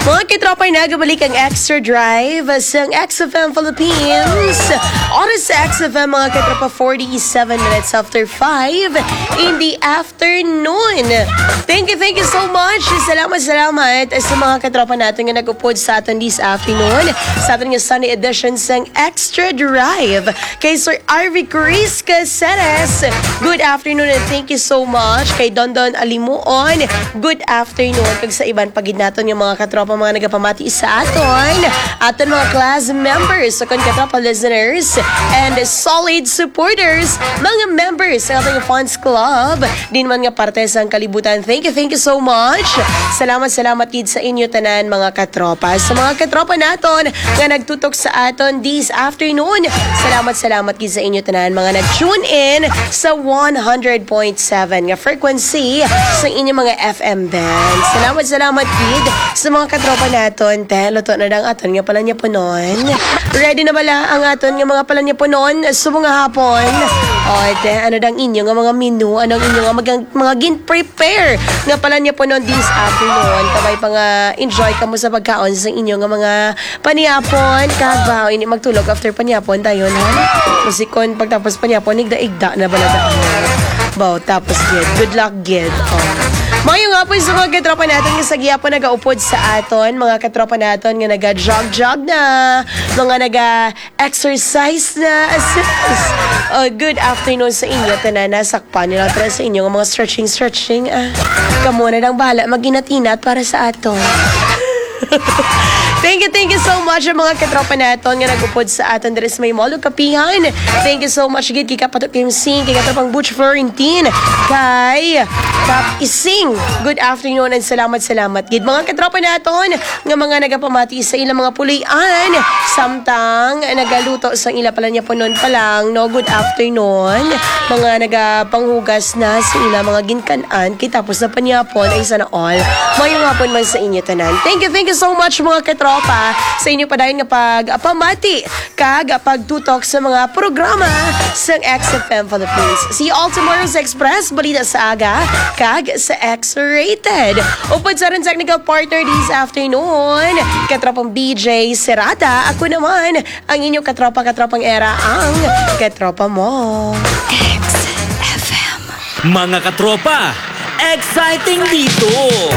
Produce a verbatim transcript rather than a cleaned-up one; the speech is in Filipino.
Mga kitropa, nagabalik ang Extra Drive sa X F M Philippines. Oras sa X F M, mga kitropa, forty-seven minutes after five in the afternoon. Thank you, thank you so much. Salamat, salamat sa mga kitropa natin na nag-upod sa atin this afternoon sa atin yung Sunday edition ng Extra Drive. Kay Sir Arvie Chris Caceres, good afternoon and thank you so much. Kay Don Don Alimuon, good afternoon. Kag sa iban pagid naton yung mga katropa mga nagapamati sa aton, aton mga class members, so kon katropa listeners and solid supporters, mga members sa ating fans club, din man nga parte sa kalibutan. Thank you, thank you so much. Salamat, salamat gid sa inyo tanan mga katropa. Sa mga katropa naton nga nagtutok sa aton this afternoon, salamat, salamat gid sa inyo tanan mga nag-tune in sa one hundred point seven nga frequency sa inyong mga F M bands. Salamat, salamat gid sa mga katropa naton. Te, luto na dang aton nga pala niya po noon. Ready na bala ang aton nga mga pala niya po noon sa mga hapon? O, te, ano dang inyo nga mga menu, anong inyo nga mga, mga gin-prepare nga pala niya po noon this afternoon. Kabay pa nga enjoy ka mo sa pagkaon sa inyo nga mga paniyapon. Kagbaw, ini magtulog after paniyapon tayo na. Kasi kon pagtapos paniyapon, igda-igda na bala daan. Baw, tapos gid. Good luck gid. Oh. Mayong nga po sa mga katropa natin nga sa giya po nag-aupod sa aton, mga katropa natin nga naga-jog-jog na, mga naga-exercise na. Uh, good afternoon sa inyo, tanan, nasakpan nila tara sa inyo, mga stretching-stretching. Ah, kamo na lang bahala, mag-inat-inat para sa aton. Thank you, thank you so much ang mga katropa natin nga nag-upod sa aton deres may molo kapihan. Thank you so much gid kay Kapatok Kim Sing, kay katropang Butch Florentine, kay Kap Ising. Good afternoon and salamat, salamat gid mga katropa natin nga mga nagapamati sa ilang mga pulian, samtang nagaluto sa ila pala niya po noon pa lang, no? Good afternoon mga nagapanghugas na sa ila mga ginkanan, kay tapos na panyapon ay sana all mayong hapon man sa inyo tanan. Thank you, thank you so much mga katropa sa inyo pa dahil nga pag-pamati kag pagtutok sa mga programa sa X F M Philippines. See you all tomorrow's Express, balita sa aga kag sa X-Rated. Upod sa rin technical partner this afternoon, katropang B J Serata. Ako naman ang inyong katropa-katropang era, ang katropa mo. X F M. Mga katropa, exciting dito!